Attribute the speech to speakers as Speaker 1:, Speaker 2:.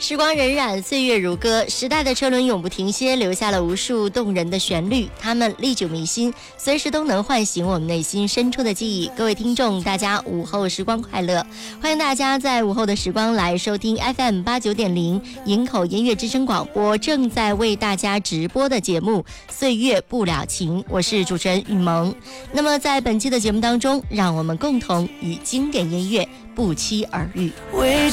Speaker 1: 时光荏苒，岁月如歌，时代的车轮永不停歇，留下了无数动人的旋律，它们历久弥新，随时都能唤醒我们内心深处的记忆。各位听众，大家午后时光快乐，欢迎大家在午后的时光来收听 FM89.0 营口音乐之声广播正在为大家直播的节目《岁月不了情》，我是主持人雨萌。那么在本期的节目当中，让我们共同与经典音乐不期而遇。
Speaker 2: 为